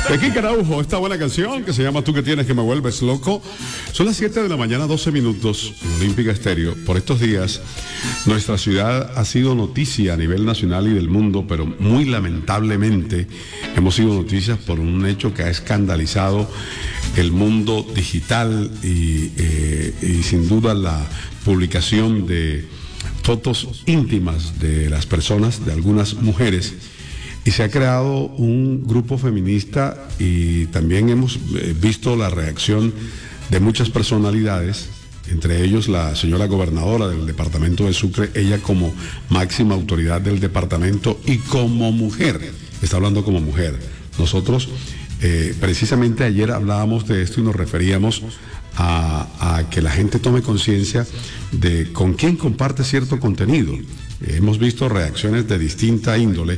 Pekín Araujo, esta buena canción que se llama Tú que tienes que me vuelves loco. Son las 7 de la mañana, 12 minutos, en Olímpica Estéreo. Por estos días, nuestra ciudad ha sido noticia a nivel nacional y del mundo, pero muy lamentablemente hemos sido noticias por un hecho que ha escandalizado el mundo digital y sin duda la publicación de fotos íntimas de las personas, de algunas mujeres. Y se ha creado un grupo feminista y también hemos visto la reacción de muchas personalidades, entre ellos la señora gobernadora del departamento de Sucre, ella como máxima autoridad del departamento y como mujer, está hablando como mujer. Nosotros precisamente ayer hablábamos de esto y nos referíamos a que la gente tome conciencia de con quién comparte cierto contenido. Hemos visto reacciones de distinta índole.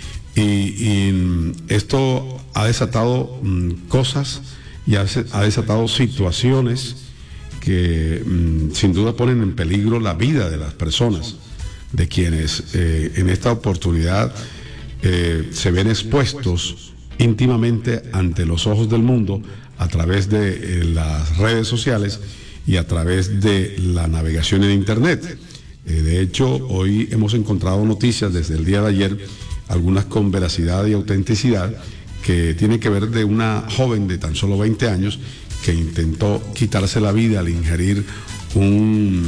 Y esto ha desatado cosas y ha desatado situaciones que sin duda ponen en peligro la vida de las personas, de quienes en esta oportunidad se ven expuestos íntimamente ante los ojos del mundo a través de las redes sociales y a través de la navegación en Internet. De hecho, hoy hemos encontrado noticias desde el día de ayer, algunas con veracidad y autenticidad, que tiene que ver de una joven de tan solo 20 años que intentó quitarse la vida al ingerir un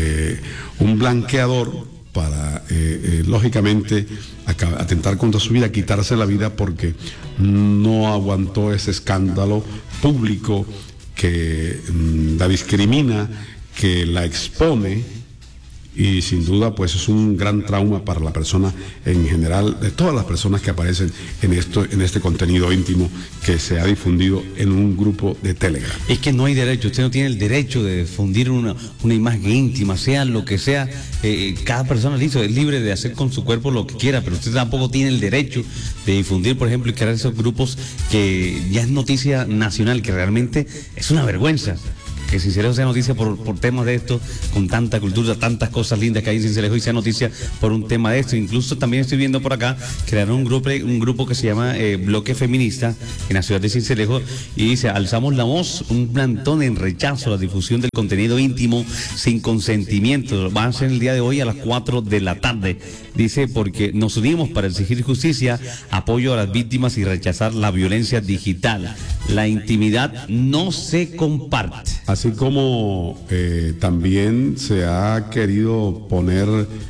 blanqueador para, lógicamente, atentar contra su vida, quitarse la vida porque no aguantó ese escándalo público que la discrimina, que la expone. Y sin duda pues es un gran trauma para la persona en general, de todas las personas que aparecen en este contenido íntimo que se ha difundido en un grupo de Telegram. Es que no hay derecho, usted no tiene el derecho de difundir una imagen íntima, sea lo que sea. Cada persona es libre de hacer con su cuerpo lo que quiera, pero usted tampoco tiene el derecho de difundir, por ejemplo, y crear esos grupos que ya es noticia nacional, que realmente es una vergüenza. Que Sincelejo sea noticia por temas de esto, con tanta cultura, tantas cosas lindas que hay en Sincelejo, y sea noticia por un tema de esto. Incluso también estoy viendo por acá, crearon un grupo que se llama Bloque Feminista en la ciudad de Sincelejo, y dice: alzamos la voz, un plantón en rechazo a la difusión del contenido íntimo sin consentimiento. Va a ser el día de hoy a las 4 de la tarde. Dice, porque nos unimos para exigir justicia, apoyo a las víctimas y rechazar la violencia digital. La intimidad no se comparte. Así como también se ha querido poner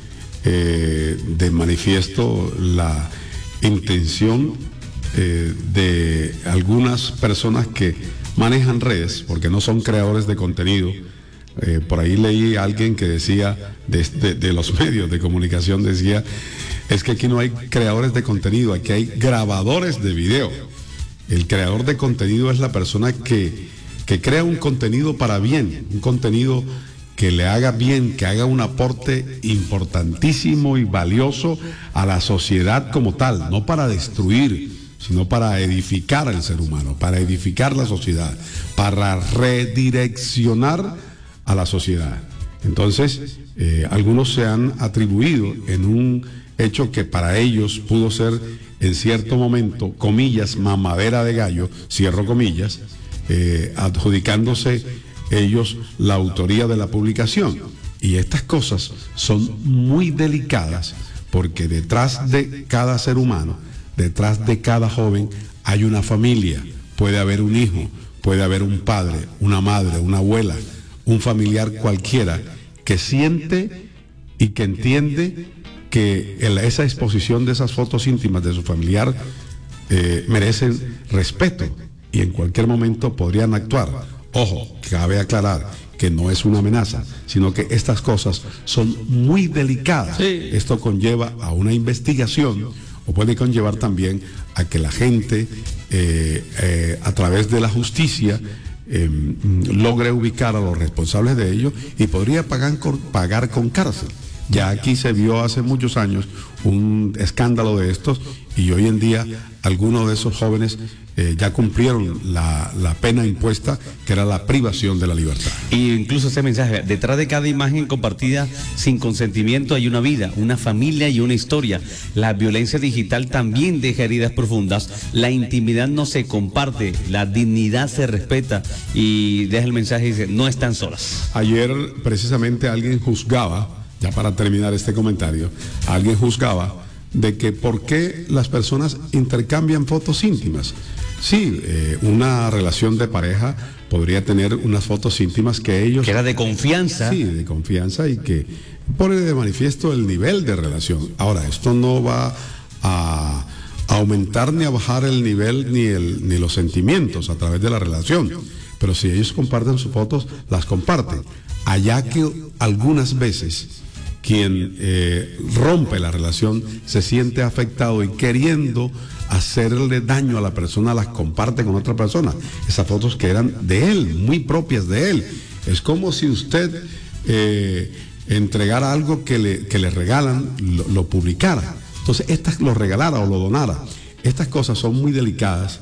de manifiesto la intención de algunas personas que manejan redes, porque no son creadores de contenido. Por ahí leí a alguien que decía, de los medios de comunicación, decía, es que aquí no hay creadores de contenido, aquí hay grabadores de video. El creador de contenido es la persona que crea un contenido para bien, un contenido que le haga bien, que haga un aporte importantísimo y valioso a la sociedad como tal, no para destruir, sino para edificar al ser humano, para edificar la sociedad, para redireccionar a la sociedad. Entonces, algunos se han atribuido en un hecho que para ellos pudo ser en cierto momento, comillas, mamadera de gallo, cierro comillas, adjudicándose ellos la autoría de la publicación. Y estas cosas son muy delicadas porque detrás de cada ser humano, detrás de cada joven, hay una familia. Puede haber un hijo, puede haber un padre, una madre, una abuela, un familiar cualquiera que siente y que entiende que esa exposición de esas fotos íntimas de su familiar merecen respeto y en cualquier momento podrían actuar. Ojo, cabe aclarar que no es una amenaza, sino que estas cosas son muy delicadas. Sí. Esto conlleva a una investigación o puede conllevar también a que la gente a través de la justicia logre ubicar a los responsables de ello y podría pagar con cárcel. Ya aquí se vio hace muchos años un escándalo de estos y hoy en día algunos de esos jóvenes ya cumplieron la pena impuesta, que era la privación de la libertad. Y incluso ese mensaje, detrás de cada imagen compartida sin consentimiento hay una vida, una familia y una historia. La violencia digital también deja heridas profundas, la intimidad no se comparte, la dignidad se respeta, y deja el mensaje y dice, no están solas. Ayer precisamente alguien juzgaba, ya para terminar este comentario, alguien juzgaba de que por qué las personas intercambian fotos íntimas. Sí, una relación de pareja podría tener unas fotos íntimas que ellos... Que era de confianza. Sí, de confianza, y que pone de manifiesto el nivel de relación. Ahora, esto no va a aumentar ni a bajar el nivel ni los sentimientos a través de la relación. Pero si ellos comparten sus fotos, las comparten. Allá que algunas veces quien rompe la relación se siente afectado y queriendo hacerle daño a la persona, las comparte con otra persona. Esas fotos que eran de él, muy propias de él. Es como si usted entregara algo que le regalan, lo publicara. Entonces, lo regalara o lo donara. Estas cosas son muy delicadas,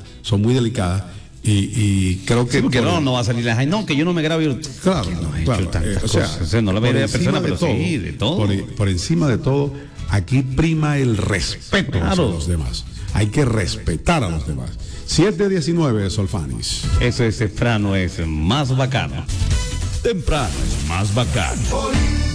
y creo que... Sí, porque no va a salir la... No, que yo no me grabo. Claro, claro. O sea, no la vería de persona, pero todo, sí, de todo. Por encima de todo, aquí prima el respeto a los demás. Hay que respetar a los demás. 7:19, Solfanis. Eso es temprano, es más bacano. Temprano es más bacano.